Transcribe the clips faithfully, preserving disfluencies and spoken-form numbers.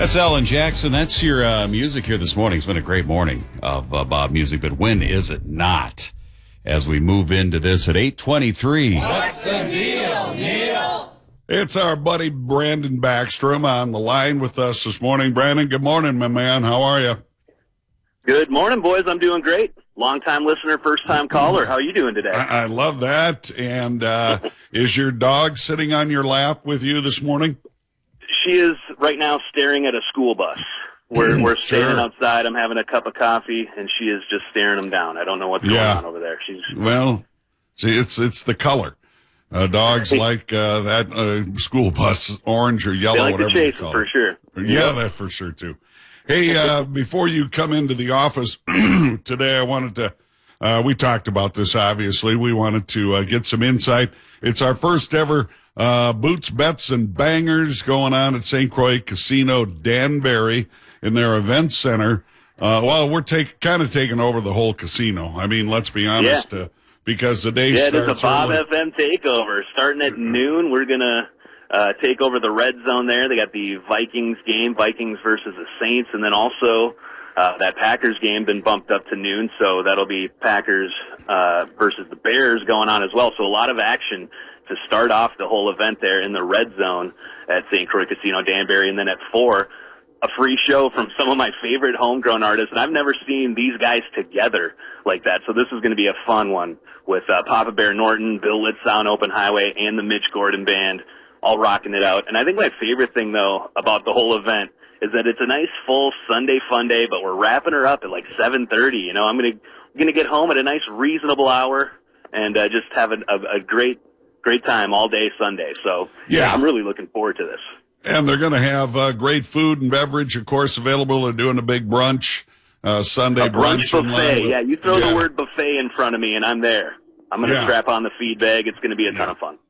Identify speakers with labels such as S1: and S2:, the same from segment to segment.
S1: That's Alan Jackson. That's your uh, music here this morning. It's been a great morning of uh, Bob Music, but when is it not? As we move into this at eight twenty-three.
S2: What's the deal, Neil?
S3: It's our buddy Brandon Backstrom on the line with us this morning. Brandon, good morning, my man. How are you?
S4: Good morning, boys. I'm doing great. Long-time listener, first-time caller. How are you doing today?
S3: I, I love that. And uh, is your dog sitting on your lap with you this morning?
S4: She is right now staring at a school bus. We're we're
S3: Sure.
S4: standing outside. I'm having a cup of coffee, and she is just staring them down. I don't know what's
S3: Yeah.
S4: going on over there. She's
S3: Well, see, it's it's the color. Uh, dogs like uh, that uh, school bus, orange or yellow,
S4: they like to
S3: whatever you
S4: chase
S3: call
S4: it, for
S3: it.
S4: sure.
S3: Yeah, that for sure, too. Hey, uh, before you come into the office today, I wanted to, uh, we talked about this, obviously. We wanted to uh, get some insight. It's our first ever uh, Boots, Bets, and Bangers going on at Saint Croix Casino Danbury in their event center. Uh, well, we're take, kind of taking over the whole casino. I mean, let's be honest,
S4: Yeah.
S3: uh, because the day
S4: Yeah,
S3: starts
S4: there's a Bob
S3: early.
S4: F M takeover. Starting at noon, we're going to uh, take over the red zone there. They got the Vikings game, Vikings versus the Saints, and then also uh, that Packers game been bumped up to noon, so that'll be Packers uh, versus the Bears going on as well. So a lot of action to start off the whole event there in the red zone at Saint Croix Casino Danbury, and then at four, a free show from some of my favorite homegrown artists, and I've never seen these guys together like that, so this is going to be a fun one with uh, Papa Bear Norton, Bill Litzow on Open Highway, and the Mitch Gordon Band all rocking it out. And I think my favorite thing, though, about the whole event is that it's a nice full Sunday fun day, but we're wrapping her up at like seven thirty. You know, I'm going to going to get home at a nice reasonable hour and uh, just have a, a, a great great time all day Sunday. So
S3: Yeah.
S4: I'm really looking forward to this.
S3: And they're going to have uh, great food and beverage, of course, available. They're doing a big brunch, uh, Sunday
S4: A brunch
S3: in line
S4: buffet.
S3: with-
S4: Yeah, you throw
S3: Yeah.
S4: the word buffet in front of me, and I'm there. I'm going to
S3: Yeah.
S4: strap on the feed bag. It's going to be a ton of fun.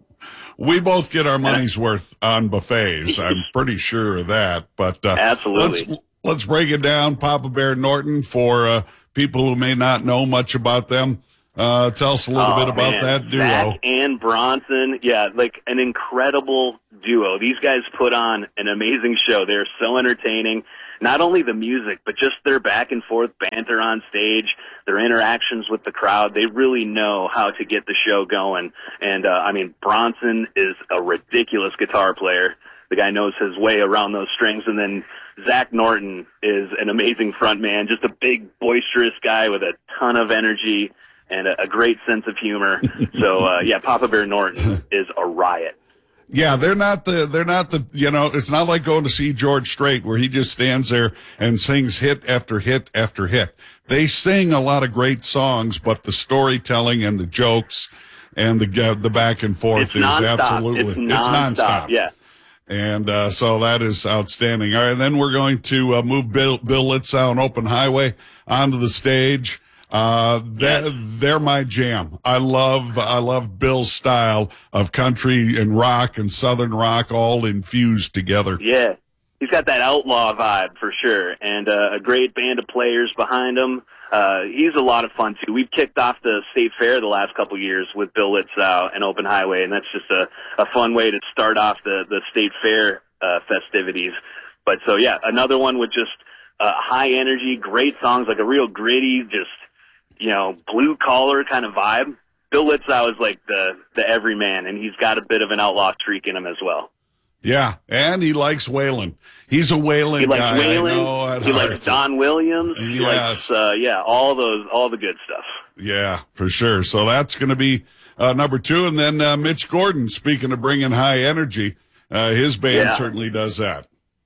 S3: We both get our money's worth on buffets. I'm pretty sure of that. But uh,
S4: Absolutely.
S3: let's let's break it down. Papa Bear Norton, for uh, people who may not know much about them. Uh, tell us a little
S4: Oh,
S3: bit about
S4: man.
S3: that duo.
S4: Zach and Bronson, yeah, like an incredible duo. These guys put on an amazing show. They're so entertaining. Not only the music, but just their back and forth banter on stage, their interactions with the crowd. They really know how to get the show going. And, uh, I mean, Bronson is a ridiculous guitar player. The guy knows his way around those strings. And then Zach Norton is an amazing front man, just a big, boisterous guy with a ton of energy and a, a great sense of humor. So, uh, yeah, Papa Bear Norton is a riot.
S3: Yeah, they're not the, they're not the, you know, it's not like going to see George Strait where he just stands there and sings hit after hit after hit. They sing a lot of great songs, but the storytelling and the jokes and the, uh, the back and forth
S4: It's
S3: is
S4: nonstop.
S3: absolutely,
S4: It's nonstop. Yeah.
S3: And, uh, so that is outstanding. All right. Then we're going to uh, move Bill, Bill Litzow on Open Highway onto the stage. Uh, they're,
S4: Yes.
S3: they're my jam. I love, I love Bill's style of country and rock and southern rock all infused together.
S4: Yeah. He's got that outlaw vibe for sure, and uh, a great band of players behind him. Uh, he's a lot of fun too. We've kicked off the state fair the last couple of years with Bill Litzow and Open Highway, and that's just a, a fun way to start off the, the state fair uh, festivities. But so yeah, another one with just uh, high energy, great songs, like a real gritty, just, you know, blue collar kind of vibe. Bill Litzow is like the, the everyman, and he's got a bit of an outlaw streak in him as well.
S3: Yeah, and he likes Waylon. He's a Waylon
S4: He likes
S3: guy. I know
S4: Waylon.
S3: at
S4: He
S3: heart.
S4: likes Don Williams. He
S3: Yes.
S4: likes, uh, yeah, all those, all the good stuff.
S3: Yeah, for sure. So that's going to be uh, number two. And then uh, Mitch Gordon, speaking of bringing high energy, uh, his band
S4: Yeah.
S3: certainly does that.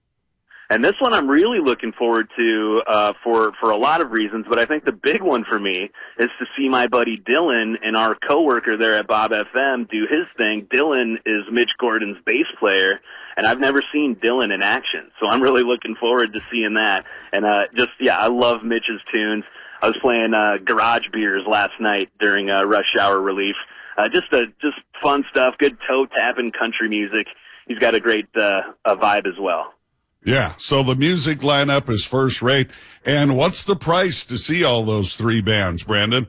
S4: And this one I'm really looking forward to uh, for for a lot of reasons, but I think the big one for me is to see my buddy Dylan and our coworker there at Bob F M do his thing. Dylan is Mitch Gordon's bass player, and I've never seen Dylan in action, so I'm really looking forward to seeing that. And uh, just, yeah, I love Mitch's tunes. I was playing uh, Garage Beers last night during uh, Rush Hour Relief. Uh, just a, just fun stuff, good toe-tapping country music. He's got a great uh, a vibe as well.
S3: Yeah, so the music lineup is first rate. And what's the price to see all those three bands, Brandon?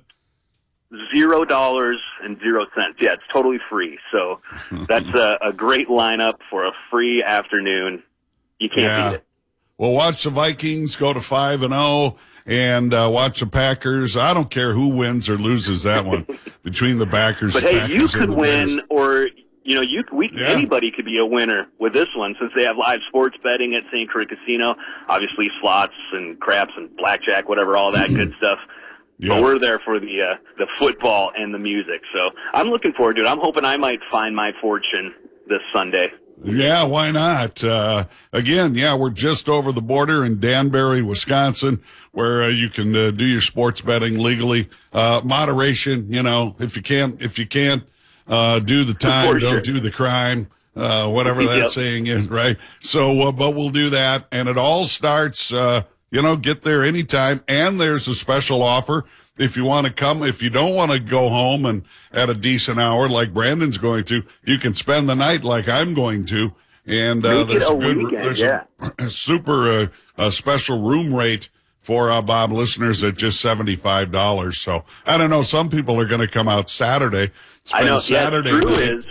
S4: Zero dollars and zero cents. Yeah, it's totally free. So that's a, a great lineup for a free afternoon. You can't
S3: Yeah.
S4: beat it.
S3: Well, watch the Vikings go to five and zero, and uh, watch the Packers. I don't care who wins or loses that one between the Packers.
S4: But
S3: the
S4: hey,
S3: Packers
S4: you
S3: and
S4: could
S3: the
S4: win,
S3: Bears.
S4: or you know, you we
S3: Yeah.
S4: anybody could be a winner with this one since they have live sports betting at Saint Croix Casino. Obviously, slots and craps and blackjack, whatever, all that good stuff.
S3: Yeah.
S4: But we're there for the uh, the football and the music. So I'm looking forward to it. I'm hoping I might find my fortune this Sunday.
S3: Yeah, why not? Uh, again, yeah, we're just over the border in Danbury, Wisconsin, where uh, you can uh, do your sports betting legally. Uh, moderation, you know, if you can't, if you can't, uh, do the time,
S4: For
S3: don't
S4: sure.
S3: do the crime, uh, whatever that
S4: Yep.
S3: saying is, right? So, uh, but we'll do that. And it all starts, uh, you know, get there anytime. And there's a special offer. If you want to come, if you don't want to go home and at a decent hour like Brandon's going to, you can spend the night like I'm going to. And uh,
S4: Make it
S3: there's
S4: a
S3: a good,
S4: weekend,
S3: there's
S4: yeah.
S3: a, a super uh, a special room rate for uh, Bob listeners at just seventy-five dollars. So I don't know. Some people are going to come out Saturday.
S4: I
S3: Spend
S4: know.
S3: Saturday
S4: yeah, Drew
S3: night.
S4: is.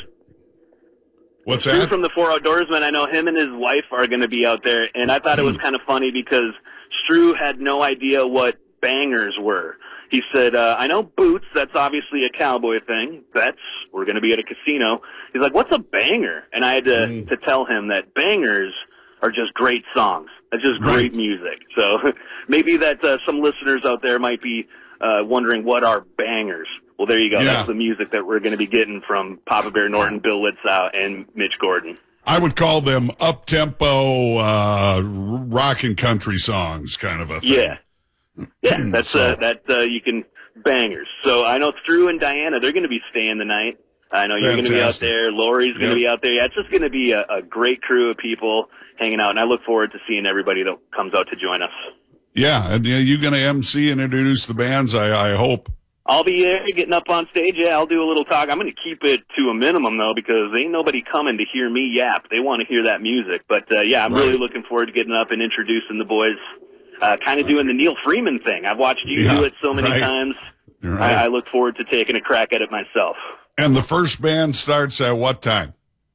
S3: What's
S4: Drew
S3: that?
S4: from the Four Outdoorsmen, I know him and his wife are going to be out there, and I thought it
S3: Hmm.
S4: was kind of funny because Strew had no idea what bangers were. He said, uh, I know boots, that's obviously a cowboy thing. Bets, we're going to be at a casino. He's like, what's a banger? And I had to,
S3: Hmm.
S4: to tell him that bangers are just great songs. That's just
S3: Right.
S4: great music. So maybe that uh, some listeners out there might be uh, wondering what are bangers. Well, there you go.
S3: Yeah.
S4: That's the music that we're going to be getting from Papa Bear Norton, Bill Litzow, and Mitch Gordon.
S3: I would call them up-tempo uh, rock and country songs, kind of a thing.
S4: Yeah. Yeah, that's
S3: So-
S4: uh, that uh, you can bangers. So I know Drew and Diana, they're going to be staying the night. I know you're going to be out
S3: Fantastic.
S4: there. Lori's going
S3: Yep.
S4: to be out there. Yeah, it's just going to be a, a great crew of people hanging out, and I look forward to seeing everybody that comes out to join us.
S3: Yeah, and uh, you going to M C and introduce the bands, I, I hope.
S4: I'll be there getting up on stage. Yeah, I'll do a little talk. I'm going to keep it to a minimum, though, because ain't nobody coming to hear me yap. They want to hear that music. But, uh, yeah, I'm
S3: Right.
S4: really looking forward to getting up and introducing the boys, uh, kind of doing the Neil Freeman thing. I've watched you
S3: Yeah,
S4: do it so many
S3: right.
S4: times.
S3: You're right.
S4: I, I look forward to taking a crack at it myself.
S3: And the first band starts at what time?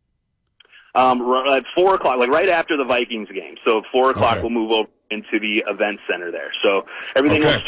S4: Um, r- at four o'clock, like right after the Vikings game. So at four o'clock,
S3: Okay.
S4: we'll move over into the event center there. So everything
S3: Okay.
S4: will